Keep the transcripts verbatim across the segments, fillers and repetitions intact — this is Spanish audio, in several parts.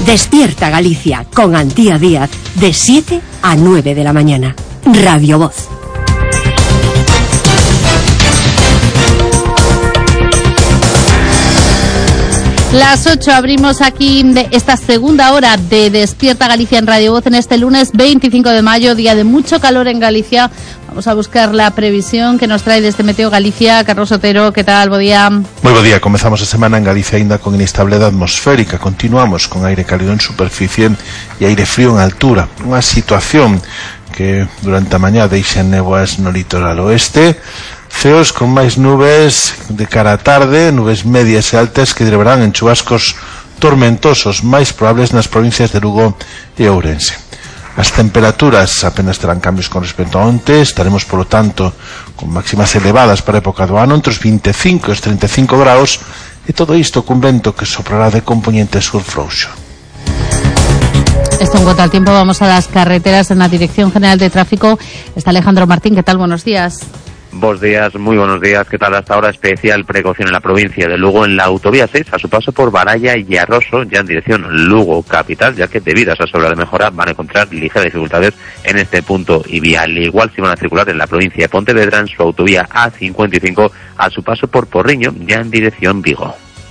Despierta Galicia con Antía Díaz de siete a nueve de la mañana. Radio Voz. Las ocho abrimos aquí de esta segunda hora de Despierta Galicia en Radio Voz en este lunes veinticinco de mayo, día de mucho calor en Galicia. Vamos a buscar la previsión que nos trae desde Meteo Galicia. Carlos Otero, ¿qué tal? Bo día. Moi bo día. Comezamos a semana en Galicia ainda con inestabilidade atmosférica. Continuamos con aire cálido en superficie e aire frío en altura. Unha situación que durante a mañá deixa néboas no litoral oeste. Ceos con máis nubes de cara á tarde, nubes medias e altas que derivarán en chubascos tormentosos máis probables nas provincias de Lugo e Ourense. As temperaturas apenas terán cambios con respecto a onte, estaremos, polo tanto, con máximas elevadas para a época do ano, entre os vinte e cinco e os treinta e cinco graus, e todo isto cun vento que soprará de componente sur frouxo. Esto en cuanto al tiempo, vamos a las carreteras. En la Dirección General de Tráfico está Alejandro Martín. ¿Qué tal? Buenos días. Buenos días, muy buenos días. ¿Qué tal? Hasta ahora especial precaución en la provincia de Lugo en la autovía seis, a su paso por Baralla y Arroso, ya en dirección Lugo capital, ya que debido a esa obras de mejora van a encontrar ligeras dificultades en este punto y vía. Al igual si van a circular en la provincia de Pontevedra en su autovía A cincuenta y cinco, a su paso por Porriño, ya en dirección Vigo.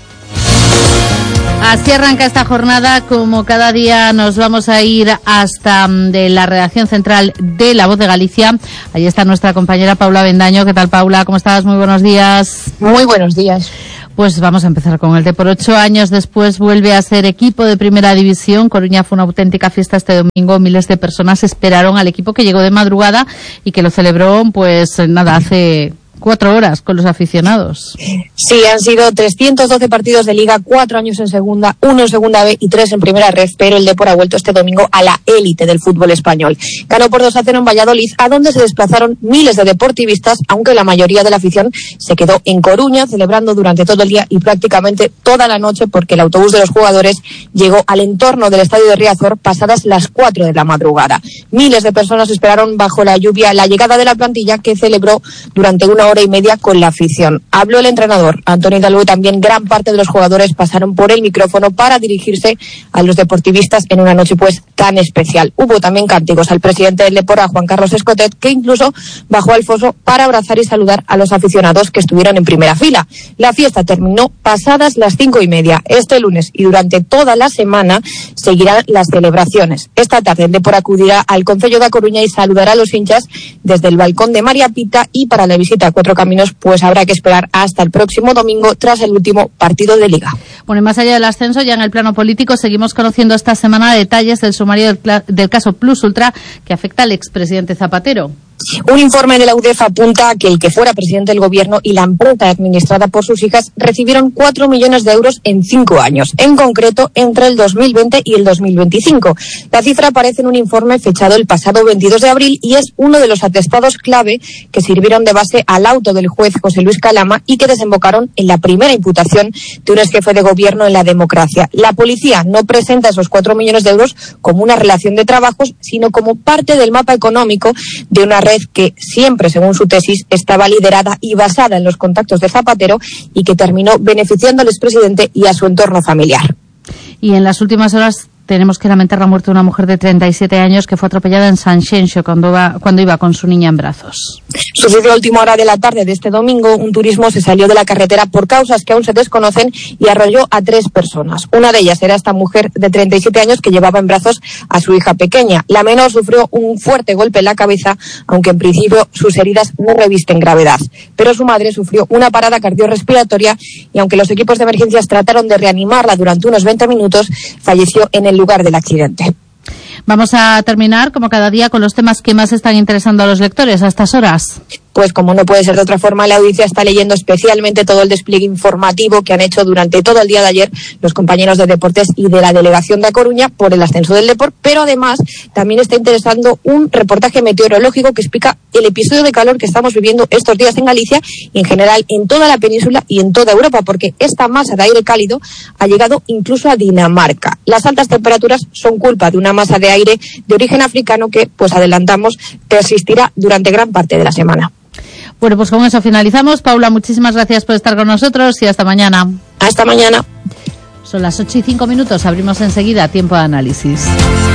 Así arranca esta jornada. Como cada día nos vamos a ir hasta de la redacción central de La Voz de Galicia. Allí está nuestra compañera Paula Bendaño. ¿Qué tal, Paula? ¿Cómo estás? Muy buenos días. Muy buenos días. Pues vamos a empezar con el Depor. Ocho años después vuelve a ser equipo de primera división. Coruña fue una auténtica fiesta este domingo. Miles de personas esperaron al equipo que llegó de madrugada y que lo celebró, pues nada, hace cuatro horas con los aficionados. Sí, han sido trescientos doce partidos de Liga, cuatro años en segunda, uno en segunda B y tres en primera red, pero el Depor ha vuelto este domingo a la élite del fútbol español. Ganó por dos a cero en Valladolid, a donde se desplazaron miles de deportivistas, aunque la mayoría de la afición se quedó en Coruña, celebrando durante todo el día y prácticamente toda la noche, porque el autobús de los jugadores llegó al entorno del estadio de Riazor pasadas las cuatro de la madrugada. Miles de personas esperaron bajo la lluvia la llegada de la plantilla, que celebró durante una hora y media con la afición. Habló el entrenador Antonio Hidalgo y también gran parte de los jugadores pasaron por el micrófono para dirigirse a los deportivistas en una noche pues tan especial. Hubo también cánticos al presidente del Depor, a Juan Carlos Escotet, que incluso bajó al foso para abrazar y saludar a los aficionados que estuvieron en primera fila. La fiesta terminó pasadas las cinco y media. Este lunes y durante toda la semana seguirán las celebraciones. Esta tarde el Depor acudirá al Concello de A Coruña y saludará a los hinchas desde el balcón de María Pita, y para la visita a Cuatro Caminos pues habrá que esperar hasta el próximo domingo tras el último partido de Liga. Bueno, y más allá del ascenso, ya en el plano político seguimos conociendo esta semana detalles del sumario del, del caso Plus Ultra que afecta al expresidente Zapatero. Un informe de la U D E F apunta a que el que fuera presidente del gobierno y la empresa administrada por sus hijas recibieron cuatro millones de euros en cinco años, en concreto entre el dos mil veinte y el dos mil veinticinco. La cifra aparece en un informe fechado el pasado veintidós de abril y es uno de los atestados clave que sirvieron de base al auto del juez José Luis Calama y que desembocaron en la primera imputación de un exjefe de gobierno en la democracia. La policía no presenta esos cuatro millones de euros como una relación de trabajos, sino como parte del mapa económico de una red que siempre, según su tesis, estaba liderada y basada en los contactos de Zapatero y que terminó beneficiando al expresidente y a su entorno familiar. Y en las últimas horas tenemos que lamentar la muerte de una mujer de treinta y siete años que fue atropellada en Sanxenxo cuando iba, cuando iba con su niña en brazos. Sucedió a última hora de la tarde de este domingo. Un turismo se salió de la carretera por causas que aún se desconocen y arrolló a tres personas. Una de ellas era esta mujer de treinta y siete años que llevaba en brazos a su hija pequeña. La menor sufrió un fuerte golpe en la cabeza, aunque en principio sus heridas no revisten gravedad. Pero su madre sufrió una parada cardiorrespiratoria y aunque los equipos de emergencias trataron de reanimarla durante unos veinte minutos, falleció en el lugar del accidente. Vamos a terminar, como cada día, con los temas que más están interesando a los lectores a estas horas. Pues como no puede ser de otra forma, la audiencia está leyendo especialmente todo el despliegue informativo que han hecho durante todo el día de ayer los compañeros de deportes y de la delegación de A Coruña por el ascenso del Depor, pero además también está interesando un reportaje meteorológico que explica el episodio de calor que estamos viviendo estos días en Galicia y en general en toda la península y en toda Europa, porque esta masa de aire cálido ha llegado incluso a Dinamarca. Las altas temperaturas son culpa de una masa de aire de origen africano que, pues adelantamos, persistirá durante gran parte de la semana. Bueno, pues con eso finalizamos. Paula, muchísimas gracias por estar con nosotros y hasta mañana. Hasta mañana. Son las ocho y cinco minutos, abrimos enseguida Tiempo de Análisis.